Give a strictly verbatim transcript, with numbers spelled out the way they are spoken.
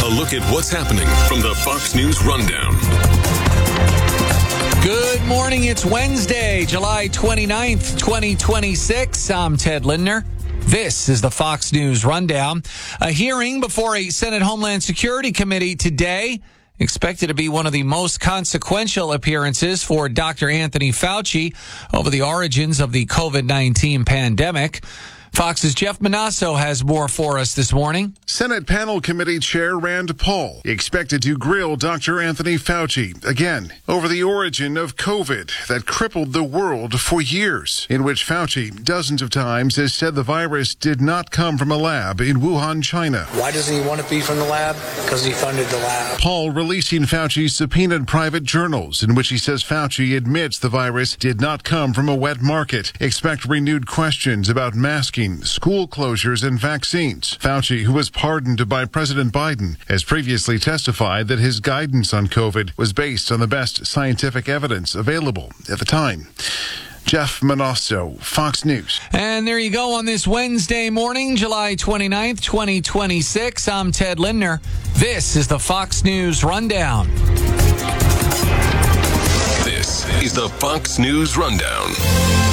A look at what's happening from the Fox News Rundown. Good morning. It's Wednesday, July twenty-ninth, twenty twenty-six. I'm Ted Lindner. This is the Fox News Rundown. A hearing before a Senate Homeland Security Committee today, expected to be one of the most consequential appearances for Doctor Anthony Fauci over the origins of the COVID nineteen pandemic. Fox's Jeff Manasso has more for us this morning. Senate Panel Committee Chair Rand Paul expected to grill Doctor Anthony Fauci again over the origin of COVID that crippled the world for years, in which Fauci dozens of times has said the virus did not come from a lab in Wuhan, China. Why doesn't he want to be from the lab? Because he funded the lab. Paul releasing Fauci's subpoenaed private journals in which he says Fauci admits the virus did not come from a wet market. Expect renewed questions about masking, school closures, and vaccines. Fauci, who was pardoned by President Biden, has previously testified that his guidance on COVID was based on the best scientific evidence available at the time. Jeff Manasso, Fox News. And there you go on this Wednesday morning, July twenty-ninth, twenty twenty-six. I'm Ted Lindner. This is the Fox News Rundown. This is the Fox News Rundown.